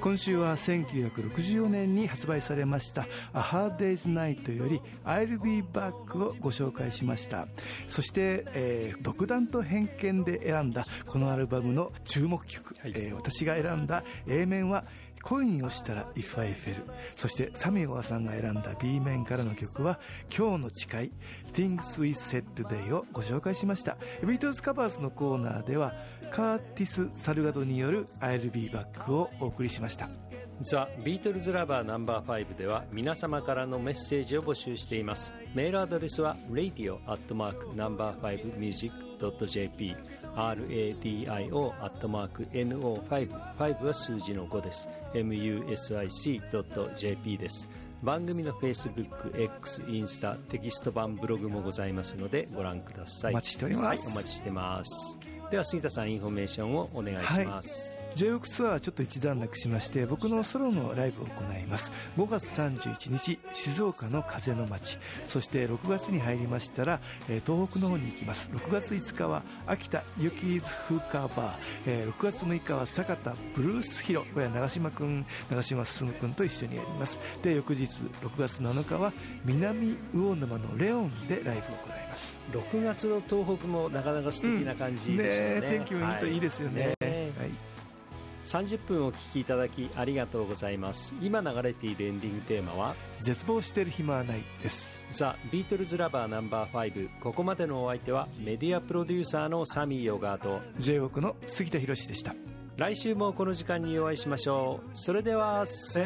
今週は1964年に発売されましたA Hard Day's Night より I'll Be Back をご紹介しました。そして、独断と偏見で選んだこのアルバムの注目曲、私が選んだ A 面は恋に落ちたら If I Fell、 そしてサミオアさんが選んだ B 面からの曲は今日の誓い Things We Said Today をご紹介しました。ビートルズカバーズのコーナーではカーティス・サルガドによる I'll Be Back をお送りしました。 ザ・ビートルズラバーナンバー5では皆様からのメッセージを募集しています。メールアドレスは radio@no5music.jp radio@no5 は数字の5です。music.jp です。番組の Facebook、X、インスタ、テキスト版ブログもございますのでご覧ください。 お待ちしております。 はい、お待ちしてます。では杉田さん、インフォメーションをお願いします。 J-WORK ツアーちょっと一段落しまして、僕のソロのライブを行います。5月31日静岡の風の街、そして6月に入りましたら、東北の方に行きます。6月5日は秋田ユキーズフーカーバー、6月6日は酒田ブルースヒロ、これは長嶋進君と一緒にやります。で翌日6月7日は南魚沼のレオンでライブを行います。 6月の東北もなかなか素敵な感じですよね。 天気もいいですよね。 30分お聞きいただきありがとうございます。今流れているエンディングテーマは絶望してる暇はないです。 ザ・ビートルズラバーナンバー5。ここまでのお相手はメディアプロデューサーのサミー・ヨガーと J-WORK の杉田博でした。 来週もこの時間にお会いしましょう。それではさよ